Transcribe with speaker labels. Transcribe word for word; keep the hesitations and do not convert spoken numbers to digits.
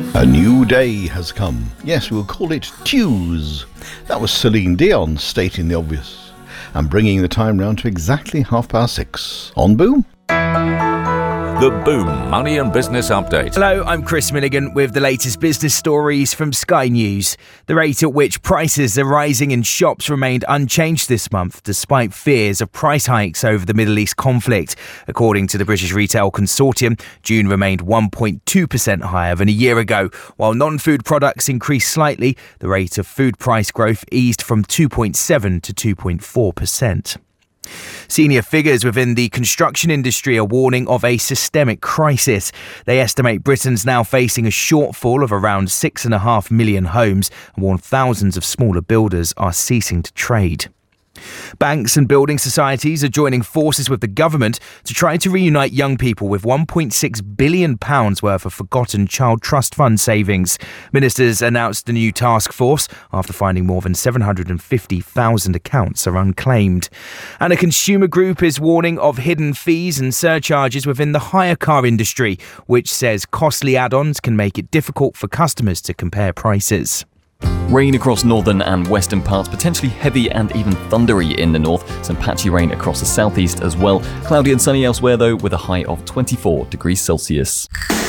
Speaker 1: A new day has come. Yes, we'll call it Tues. That was Celine Dion stating the obvious and bringing the time round to exactly half past six. On Boom.
Speaker 2: The Boom Money and Business Update.
Speaker 3: Hello, I'm Chris Milligan with the latest business stories from Sky News. The rate at which prices are rising in shops remained unchanged this month, despite fears of price hikes over the Middle East conflict. According to the British Retail Consortium, June remained one point two percent higher than a year ago. While non-food products increased slightly, the rate of food price growth eased from two point seven to two point four percent. Senior figures within the construction industry are warning of a systemic crisis. They estimate Britain's now facing a shortfall of around six and a half million homes and warn thousands of smaller builders are ceasing to trade. Banks and building societies are joining forces with the government to try to reunite young people with one point six billion pounds worth of forgotten child trust fund savings. Ministers announced the new task force after finding more than seven hundred fifty thousand accounts are unclaimed. And a consumer group is warning of hidden fees and surcharges within the hire car industry, which says costly add-ons can make it difficult for customers to compare prices.
Speaker 4: Rain across northern and western parts, potentially heavy and even thundery in the north. Some patchy rain across the southeast as well. Cloudy and sunny elsewhere though, with a high of twenty-four degrees Celsius.